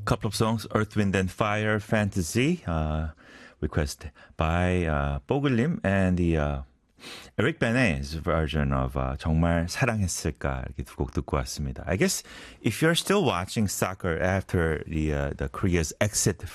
couple of songs, Earth, Wind and Fire, Fantasy, request by 뽀글님, and the Eric Benet's version of 정말 사랑했을까, 이렇게 두 곡 듣고 왔습니다. I guess if you're still watching soccer after the Korea's exit